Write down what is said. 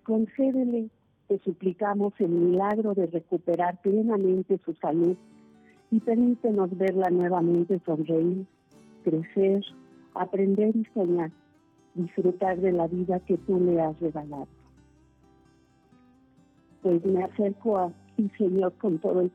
Concédele, te suplicamos, el milagro de recuperar plenamente su salud y permítenos verla nuevamente sonreír, crecer, aprender y soñar, disfrutar de la vida que tú le has regalado. Pues me acerco a ti, Señor, con todo el